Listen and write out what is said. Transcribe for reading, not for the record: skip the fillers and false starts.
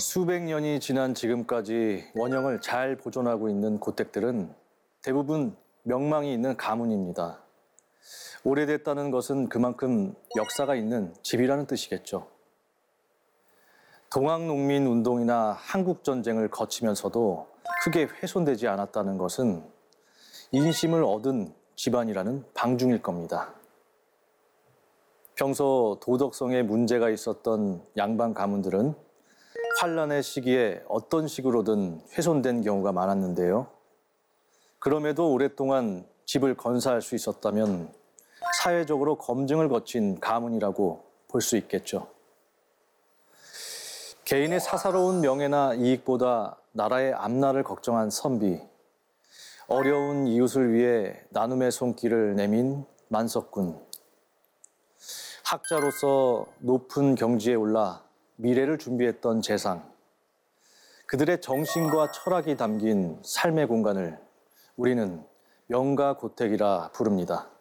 수백 년이 지난 지금까지 원형을 잘 보존하고 있는 고택들은 대부분 명망이 있는 가문입니다. 오래됐다는 것은 그만큼 역사가 있는 집이라는 뜻이겠죠. 동학농민운동이나 한국전쟁을 거치면서도 크게 훼손되지 않았다는 것은 인심을 얻은 집안이라는 방증일 겁니다. 평소 도덕성에 문제가 있었던 양반 가문들은 환란의 시기에 어떤 식으로든 훼손된 경우가 많았는데요. 그럼에도 오랫동안 집을 건사할 수 있었다면 사회적으로 검증을 거친 가문이라고 볼 수 있겠죠. 개인의 사사로운 명예나 이익보다 나라의 앞날을 걱정한 선비, 어려운 이웃을 위해 나눔의 손길을 내민 만석군, 학자로서 높은 경지에 올라 미래를 준비했던 재상, 그들의 정신과 철학이 담긴 삶의 공간을 우리는 명가고택이라 부릅니다.